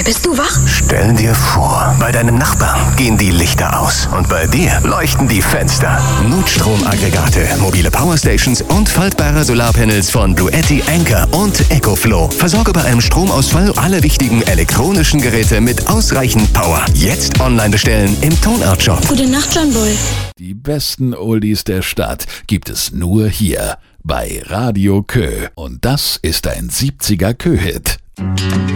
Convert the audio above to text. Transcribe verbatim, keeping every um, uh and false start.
Bist du wach? Stell dir vor, bei deinem Nachbarn gehen die Lichter aus und bei dir leuchten die Fenster. Notstromaggregate, mobile Powerstations und faltbare Solarpanels von Bluetti, Anker und EcoFlow. Versorge bei einem Stromausfall alle wichtigen elektronischen Geräte mit ausreichend Power. Jetzt online bestellen im Tonart-Shop. Gute Nacht, John Boy. Die besten Oldies der Stadt gibt es nur hier bei Radio Kö. Und das ist ein siebziger Kö-Hit.